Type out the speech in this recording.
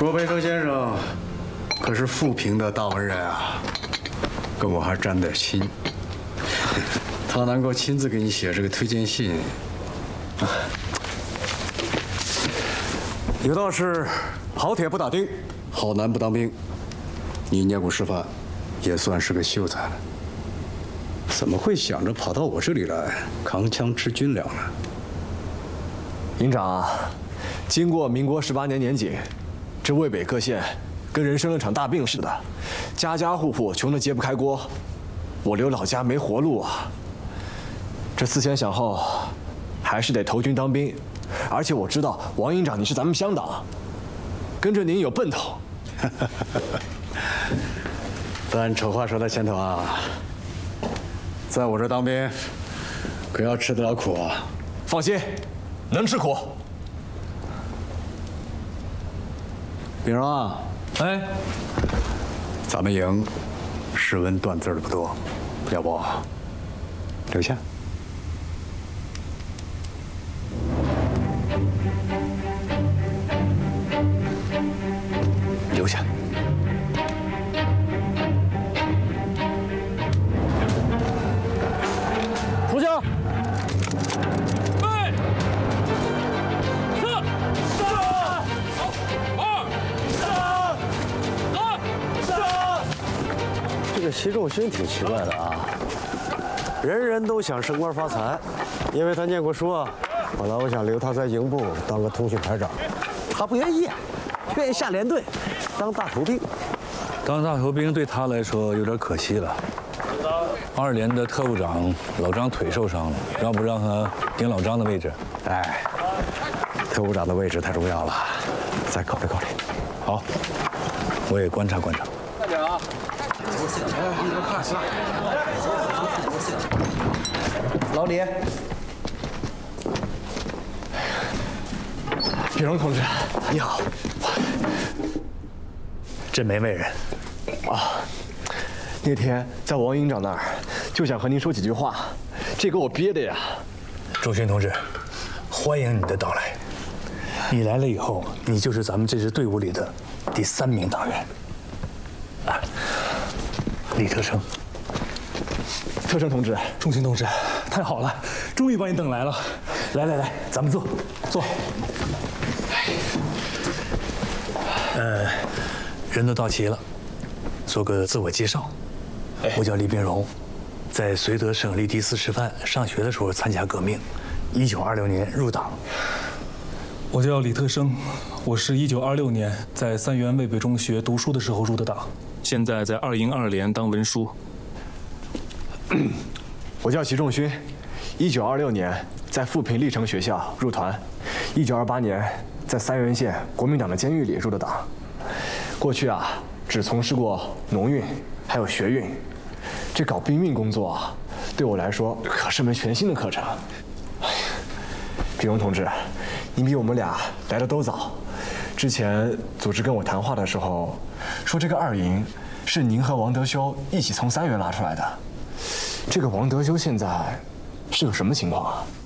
郭培周先生可是富平的大文人啊，跟我还沾点亲。他能够亲自给你写这个推荐信，有道是好铁不打钉，好男不当兵。你念过师范，也算是个秀才了，怎么会想着跑到我这里来扛枪吃军粮呢？ 营长啊，经过民国18年年景，这渭北各县跟人生了场大病似的，家家户户穷得揭不开锅，我留老家没活路啊。这思前想后，还是得投军当兵，而且我知道王营长你是咱们乡党，跟着您有奔头。 但丑话说在前头啊，在我这当兵，可要吃得了苦啊。 放心，能吃苦。 炳荣啊， 哎， 咱们营识文断字的不多，要不留下？ 留下。 出将， 备，四， 这个习仲勋挺奇怪的啊，人人都想升官发财，因为他念过书啊。后来我想留他在营部当个通讯排长，他不愿意，愿意下连队，当大头兵。 当大头兵对他来说有点可惜了。2连的特务长老张腿受伤了，让不让他顶老张的位置？ 哎，特务长的位置太重要了，再考虑考虑。 好，我也观察观察。 快点啊！ 老李， 炳荣同志，你好。 真没为人啊，那天在王营长那儿，就想和您说几句话，这给我憋的呀。 周勋同志，欢迎你的到来。你来了以后，你就是咱们这支队伍里的第3名党员。啊，李特生。 特生同志， 仲勋同志，太好了，终于把你等来了。来来来，咱们坐，坐。 人都到齐了，做个自我介绍。我叫李炳荣，在绥德省立第4师范上学的时候参加革命，1926年入党。 我叫李特生，我是1926年在3原渭北中学读书的时候入的党，现在在2营2连当文书。 我叫习仲勋，1926年在富平历城学校入团，1928年在3原县国民党的监狱里入的党。过去啊，只从事过农运，还有学运。这搞兵运工作啊，对我来说可是门全新的课程。哎呀，炳荣同志，您比我们俩来的都早。之前组织跟我谈话的时候，说这个2营是您和王德修一起从3原拉出来的。这个王德修现在是个什么情况啊？